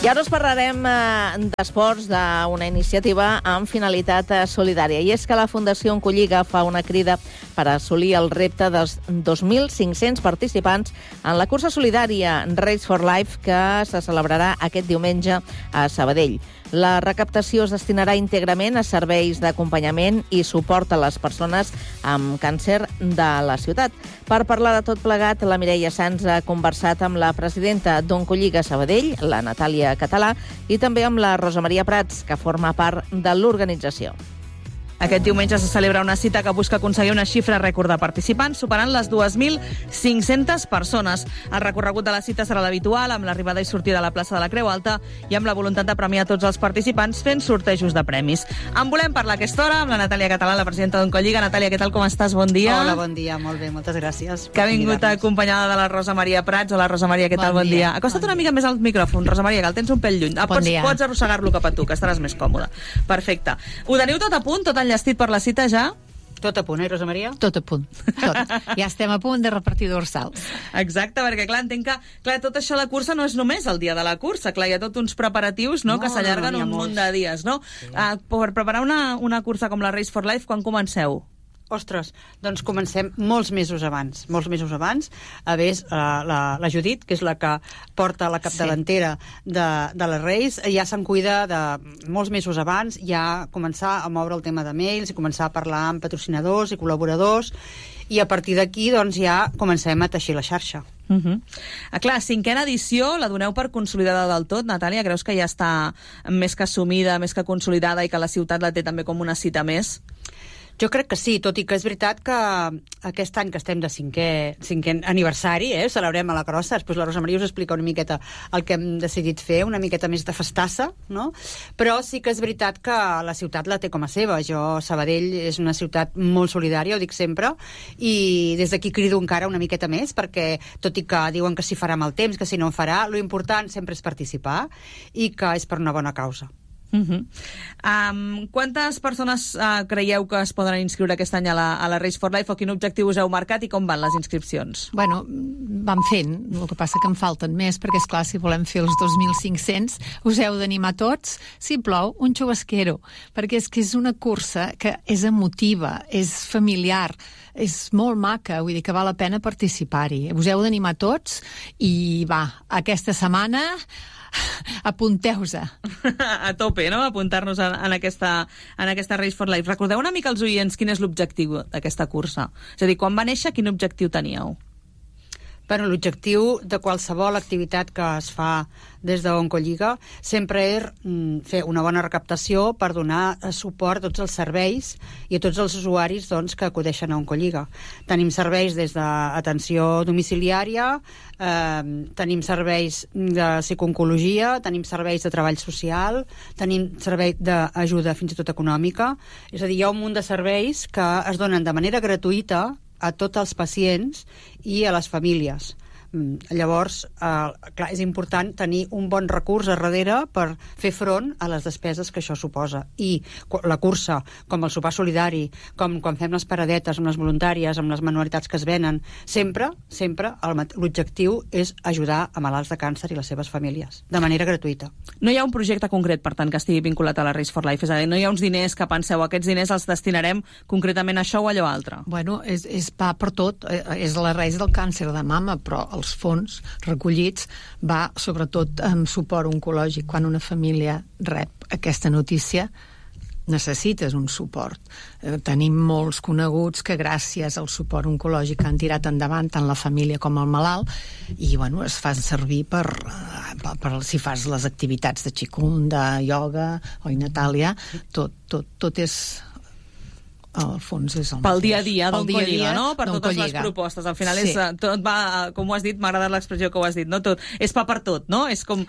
I ara us parlarem d'esports, d'una iniciativa amb finalitat solidària. I és que la Fundació Oncolliga fa una crida per assolir el repte dels 2.500 participants en la cursa solidària Race for Life que se celebrarà aquest diumenge a Sabadell. La recaptació es destinarà íntegrament a serveis d'acompanyament i suport a les persones amb càncer de la ciutat. Per parlar de tot plegat, la Mireia Sans ha conversat amb la presidenta d'Oncolliga Sabadell, la Natàlia Català, i també amb la Rosa Maria Prats, que forma part de l'organització. Aquest diumenge se celebra una cita que busca aconseguir una xifra rècord de participants, superant les 2.500 persones. El recorregut de la cita serà l'habitual, amb l'arribada i sortida a la plaça de la Creu Alta i amb la voluntat de premiar tots els participants fent sortejos de premis. En volem parlar a aquesta hora amb la Natàlia Català, la presidenta d'Oncolliga. Natàlia, què tal, com estàs? Bon dia. Hola, bon dia, molt bé, moltes gràcies. Que ha vingut acompanyada de la Rosa Maria Prats. Hola, Rosa Maria, què tal? Bon dia. Acosta't una mica més al micròfon, Rosa Maria, que el tens un pèl lluny. Pots arrossegar-lo cap a tu, que estaràs més còmode. Perfecte. Ho teniu tot a punt, tot enllestit per la cita ja? Tot a punt, Rosa Maria? Tot a punt, tot. Ja estem a punt de repartir dorsals. Exacte, perquè clar, entenc que tot això de la cursa no és només el dia de la cursa, clar, hi ha tots uns preparatius, no, que s'allarguen un munt de dies, no? Sí. Per preparar una cursa com la Race for Life, quan comenceu? Ostres, doncs comencem molts mesos abans. A més, la Judit, que és la que porta la capdavantera de la Race, ja se'n cuida de molts mesos abans, ja començar a moure el tema de mails i començar a parlar amb patrocinadors i col·laboradors, i a partir d'aquí doncs, ja comencem a teixir la xarxa. Clar, 5a edició, la doneu per consolidada del tot, Natàlia? Creus que ja està més que assumida, més que consolidada i que la ciutat la té també com una cita més? Jo crec que sí, tot i que és veritat que aquest any que estem de cinquè aniversari, celebrem a la Crossa, després la Rosa Maria us explica una miqueta el que hem decidit fer, una miqueta més de festassa, no? Però sí que és veritat que la ciutat la té com a seva. Sabadell és una ciutat molt solidària, ho dic sempre, i des d'aquí crido encara una miqueta més, perquè tot i que diuen que s'hi farà amb el temps, que si no en farà, lo important sempre és participar i que és per una bona causa. Quantes persones creieu que es poden inscriure aquest any a la Race for Life, o quin objectiu us heu marcat i com van les inscripcions? Bueno, vam fent, el que passa que en falten més, perquè és clar, si volem fer els 2.500 us heu d'animar tots, si plou, un xubasquero, perquè és que és una cursa que és emotiva, és familiar, és molt maca, vull dir que val la pena participar-hi. Us heu d'animar tots i va, aquesta setmana apunteu-se. A tope, no? Apuntar-nos en aquesta Race for Life. Recordeu una mica als oients quin és l'objectiu d'aquesta cursa? És a dir, quan va néixer, quin objectiu teníeu? Bueno, l'objectiu de qualsevol activitat que es fa des d'Oncolliga sempre és fer una bona recaptació per donar suport a tots els serveis i a tots els usuaris que acudeixen a Oncolliga. Tenim serveis des d'atenció domiciliària, tenim serveis de psicooncologia, tenim serveis de treball social, tenim servei d'ajuda fins i tot econòmica. És a dir, hi ha un munt de serveis que es donen de manera gratuïta a tots els pacients i a les famílies. Llavors, clar, és important tenir un bon recurs a darrere per fer front a les despeses que això suposa. I la cursa, com el sopar solidari, com quan fem les paradetes amb les voluntàries, amb les manualitats que es venen, sempre l'objectiu és ajudar a malalts de càncer i les seves famílies, de manera gratuïta. No hi ha un projecte concret, per tant, que estigui vinculat a la Race for Life? És a dir, no hi ha uns diners que penseu, aquests diners els destinarem concretament a això o a allò altre? Bueno, va per tot. És la Race del càncer de mama, però els fons recollits va sobretot amb suport oncològic. Quan una família rep aquesta notícia, necessites un suport. Tenim molts coneguts que gràcies al suport oncològic han tirat endavant tant la família com el malalt i bueno, es fan servir per si fas les activitats de Qigong, de ioga, oi Natàlia, tot és al fons és el pel dia a dia d'Oncolliga, no? Per totes les propostes. Al final és, tot va, com ho has dit, m'ha agradat l'expressió que ho has dit, no? Tot, és pa per tot, no? És com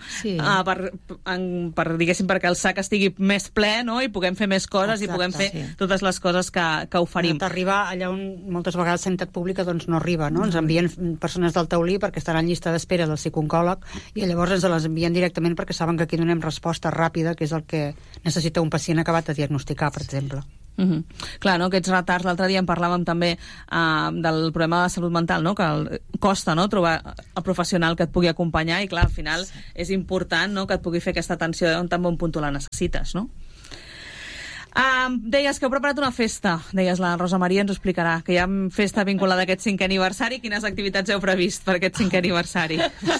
diguéssim, perquè el sac estigui més ple, no? I puguem fer més coses. Exacte, i puguem fer totes les coses que oferim. T'arriba allà on moltes vegades sanitat pública doncs no arriba, no? Ens envien persones del taulí perquè estan en llista d'espera del psicooncòleg i llavors ens les envien directament perquè saben que aquí donem resposta ràpida, que és el que necessita un pacient acabat de diagnosticar, per exemple. Clar, no? Aquests retards, l'altre dia en parlàvem també del problema de salut mental, no? Que costa, no? Trobar el professional que et pugui acompanyar i clar, al final és important, no? Que et pugui fer aquesta atenció on tan bon punt tu la necessites, no? Deies que heu preparat una festa, deies la Rosa Maria ens ho explicarà, que hi ha festa vinculada a aquest 5è aniversari. Quines activitats heu previst per aquest 5è aniversari?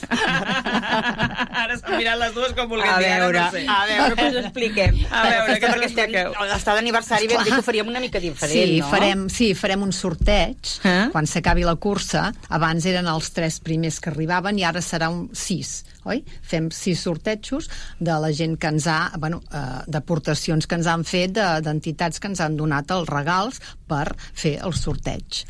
Ara estan mirant les dues com vulguem dir, ara no sé. A veure, però us ho expliquem. A veure, què us expliqueu? L'estat d'aniversari vam dir que ho faríem una mica diferent, no? Farem un sorteig quan s'acabi la cursa. Abans eren els 3 primers que arribaven i ara serà un 6, oi? Fem 6 sortejos de la gent que ens ha, d'aportacions que ens han fet, d'entitats que ens han donat els regals per fer el sorteig.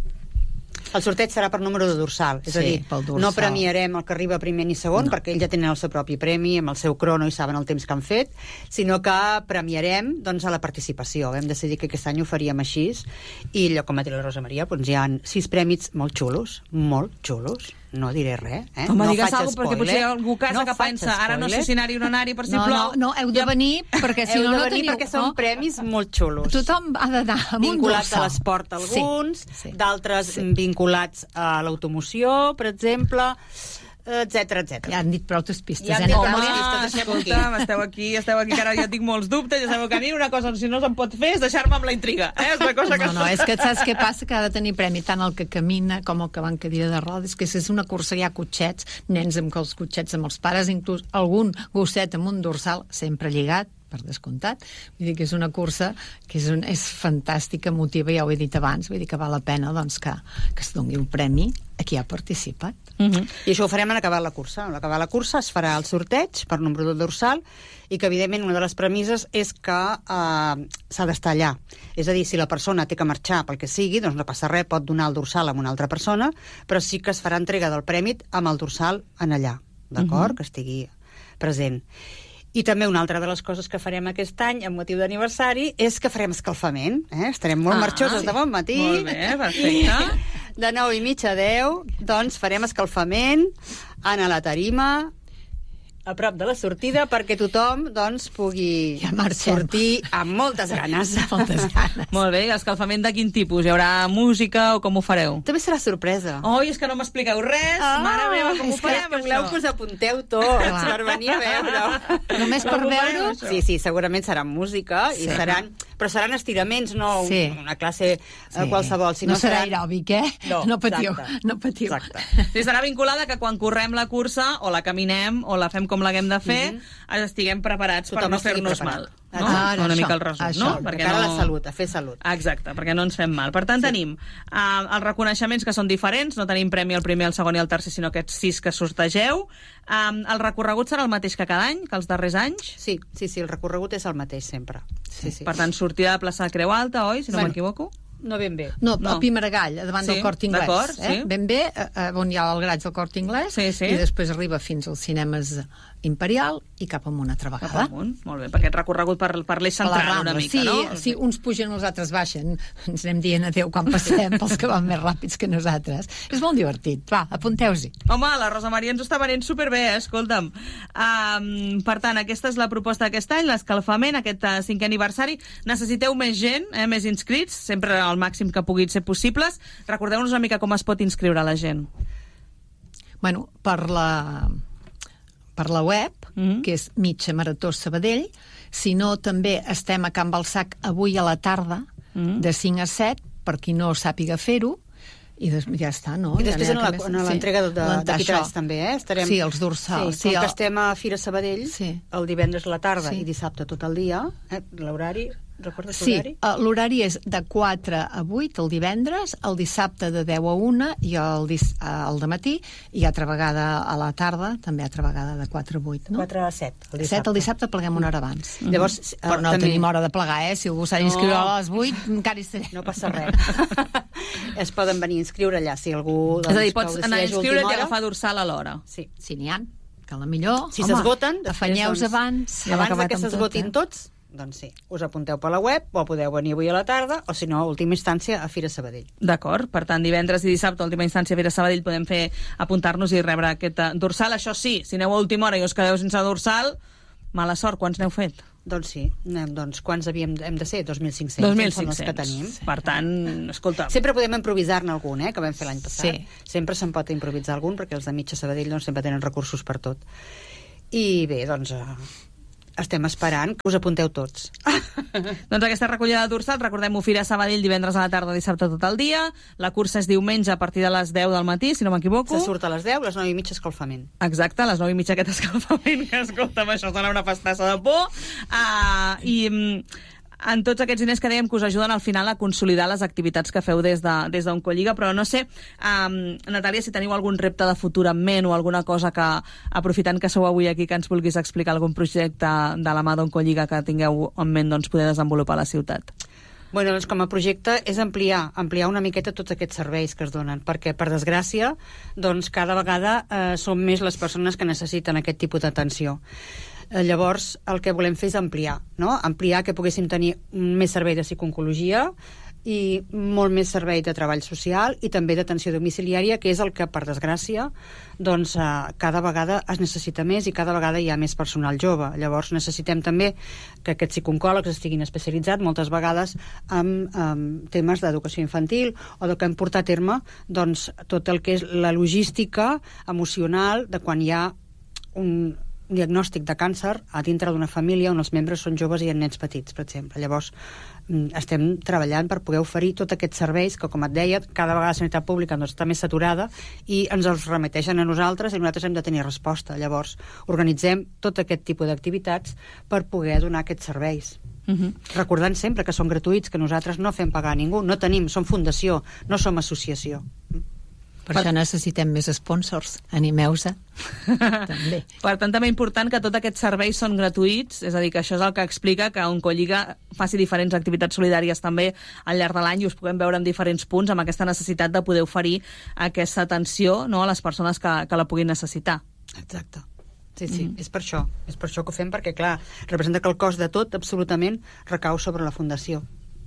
El sorteig serà per número de dorsal, és a dir, no premiarem el que arriba primer ni segon, perquè ells ja tenen el seu propi premi amb el seu crono i saben el temps que han fet, sinó que premiarem doncs, a la participació. Vam decidir que aquest any ho faríem així i com va dir la Rosa Maria, doncs hi ha 6 prèmits molt xulos. No diré res, Home, digues alguna cosa, perquè potser algú casa que pensa ara no sé si anar-hi o no anar-hi, per si plou. No, heu de venir, perquè si no teniu... perquè són premis molt xulos. Tothom ha d'anar amb un vinculats a l'esport alguns, d'altres vinculats a l'automoció, per exemple, etc. Ja han dit prou pistes. Esteu aquí, que ara jo tinc molts dubtes, ja sabeu que a mi una cosa, si no se'n pot fer, és deixar-me amb la intriga. És una cosa que... No, és que saps què passa? Que ha de tenir premi tant el que camina com el que va en cadira de rodes, que és una cursa, hi ha cotxets, nens amb els cotxets amb els pares, inclús algun gosset amb un dorsal sempre lligat, per descomptat. Vull dir que és una cursa que és fantàstica, emotiva, ja ho he dit abans, vull dir que val la pena doncs, que es doni un premi a qui ha participat. I això ho farem en acabar la cursa. En acabar la cursa es farà el sorteig per número de dorsal i que, evidentment, una de les premisses és que s'ha d'estar allà. És a dir, si la persona té que marxar pel que sigui, doncs no passa res, pot donar el dorsal a una altra persona, però sí que es farà entrega del premi amb el dorsal en allà, d'acord? Que estigui present. I també una altra de les coses que farem aquest any, amb motiu d'aniversari, és que farem escalfament. Estarem molt marxoses de bon matí. Molt bé, perfecte. De 9:30 a 10, doncs farem escalfament a la tarima, a prop de la sortida, perquè tothom doncs, pugui sortir amb moltes ganes. Molt bé, escalfament de quin tipus? Hi haurà música o com ho fareu? També serà sorpresa. Oi, és que no m'expliqueu res. Mare meva, com ho farem, això? Voleu que us apunteu tots per venir a veure-ho. Només per veure-ho? Sí, segurament serà música, però seran estiraments, no una classe qualsevol. No serà aeròbic, No patiu. Sí, serà vinculada que quan correm la cursa, o la caminem, o la fem com l'haguem de fer, estiguem preparats per no fer-nos mal. No? Una mica el resum, no? Perquè a la salut, a fer salut. Exacte, perquè no ens fem mal. Per tant, tenim els reconeixements que són diferents, no tenim premi al primer, al segon i al tercer, sinó aquests 6 que sortegeu. El recorregut serà el mateix que cada any, que els darrers anys? Sí, el recorregut és el mateix sempre. Per tant, sortida de plaça de Creu Alta, oi, si no m'equivoco? No ben bé. No, a Pimargall, davant del Corte Inglés. Ben bé, on hi ha el garatge del Corte Inglés, i després arriba fins als cinemes Imperial i cap amunt altra vegada. Cap amunt, molt bé, perquè aquest recorregut per l'eix central una mica, no? Sí, uns pugen, els altres baixen. Ens anem dient adéu quan passem pels que van més ràpids que nosaltres. És molt divertit, va, apunteu-s'hi. Home, la Rosa Maria ens ho està venent superbé, escolta'm. Per tant, aquesta és la proposta d'aquest any, l'escalfament, aquest 5è aniversari. Necessiteu més gent, més inscrits, sempre al màxim que puguin ser possibles. Recordeu-nos una mica com es pot inscriure la gent. Bueno, per la web, que és Mitja Marató Sabadell. Si no, també estem a Can Balsac avui a la tarda, de 5 a 7, per qui no sàpiga fer-ho, i ja està, no? I després en l'entrega de quitralls també, estarem... Sí, els dorsals. Com que estem a Fira Sabadell, el divendres a la tarda i dissabte tot el dia, l'horari... Recordes l'horari? Sí, l'horari és de 4 a 8 el divendres, el dissabte de 10 a 1 i el dematí, i altra vegada a la tarda, també altra vegada de 4 a 8, no? 4 a 7, el dissabte. El dissabte pleguem una hora abans. Llavors, però no tenim hora de plegar, Si algú s'ha d'inscriure a les 8, encara hi seré. No passa res. Es poden venir a inscriure allà, si algú... És a dir, pots anar a inscriure't i agafar dorsal a l'hora. Sí, n'hi ha, que a la millor... Si s'esgoten... Afanyeu-vos abans. Abans que s'esgotin tots, doncs sí, us apunteu per la web o podeu venir avui a la tarda o si no, a última instància, a Fira Sabadell. D'acord, per tant, divendres i dissabte a última instància a Fira Sabadell podem fer apuntar-nos i rebre aquest dorsal. Això sí, si aneu a última hora i us quedeu sense dorsal, mala sort, quants n'heu fet? Doncs sí, quants hem de ser? 2.500. 2.500. Són els que tenim. Per tant, escolta... Sempre podem improvisar-ne algun, que vam fer l'any passat. Sí. Sempre se'n pot improvisar algun, perquè els de Mitja Sabadell sempre tenen recursos per tot. I bé, doncs... estem esperant que us apunteu tots. Doncs aquesta recollida de dorsal, recordem-ho, Fira Sabadell divendres a la tarda, dissabte tot el dia. La cursa és diumenge a partir de les 10 del matí, si no m'equivoco. Se surt a les 10, les 9:30 escalfament. Exacte, a les 9:30 aquest escalfament, que escolta'm, això sona una pastassa de por. En tots aquests diners que dèiem que us ajuden al final a consolidar les activitats que feu des d'Oncolliga, però no sé, Natàlia, si teniu algun repte de futur en ment o alguna cosa que, aprofitant que sou avui aquí, que ens vulguis explicar algun projecte de la mà d'Oncolliga que tingueu en ment poder desenvolupar a la ciutat. Bueno, doncs com a projecte és ampliar una miqueta tots aquests serveis que es donen, perquè, per desgràcia, doncs cada vegada són més les persones que necessiten aquest tipus d'atenció. Llavors, el que volem fer és ampliar, no? Ampliar que poguéssim tenir més servei de psicooncologia i molt més servei de treball social i també d'atenció domiciliària, que és el que, per desgràcia, doncs cada vegada es necessita més i cada vegada hi ha més personal jove. Llavors necessitem també que aquests psicooncòlegs estiguin especialitzats moltes vegades en temes d'educació infantil o que hem portat a terme doncs, tot el que és la logística emocional de quan hi ha un diagnòstic de càncer a dintre d'una família on els membres són joves i hi ha nens petits, per exemple. Llavors, estem treballant per poder oferir tots aquests serveis que, com et deia, cada vegada la sanitat pública està més saturada i ens els remeteixen a nosaltres i nosaltres hem de tenir resposta. Llavors, organitzem tot aquest tipus d'activitats per poder donar aquests serveis. Recordant sempre que són gratuïts, que nosaltres no fem pagar a ningú, no tenim, som fundació, no som associació. Per això necessitem més sponsors. Animeu-se. També. Per tant, també important que tots aquests serveis són gratuïts, és a dir, que això és el que explica que Oncolliga faci diferents activitats solidàries també al llarg de l'any i us puguem veure en diferents punts amb aquesta necessitat de poder oferir aquesta atenció, no, a les persones que la puguin necessitar. Exacte. Sí, és per això que ho fem, perquè, clar, representa que el cost de tot, absolutament, recau sobre la Fundació.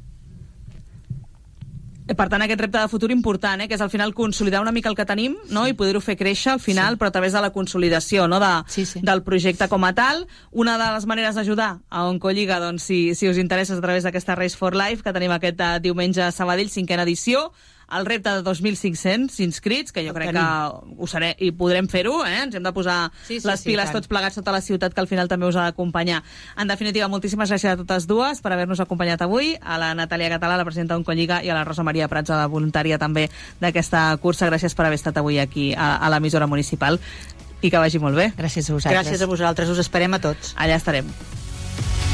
Per tant, aquest repte de futur important, que és al final consolidar una mica el que tenim, no? I poder-ho fer créixer al final, però a través de la consolidació, no? Del projecte com a tal. Una de les maneres d'ajudar a Oncolliga, doncs, si us interessa, a través d'aquesta Race for Life, que tenim aquest diumenge a Sabadell, 5ª edició, el repte de 2.500 inscrits, que jo crec que ho seré i podrem fer-ho, ens hem de posar les piles tots plegats, tota la ciutat, que al final també us ha d'acompanyar. En definitiva, moltíssimes gràcies a totes dues per haver-nos acompanyat avui, a la Natàlia Català, la presidenta d'Oncolliga, i a la Rosa Maria Prats, la voluntària també d'aquesta cursa. Gràcies per haver estat avui aquí a l'emissora municipal i que vagi molt bé. Gràcies a vosaltres. Gràcies a vosaltres, us esperem a tots. Allà estarem.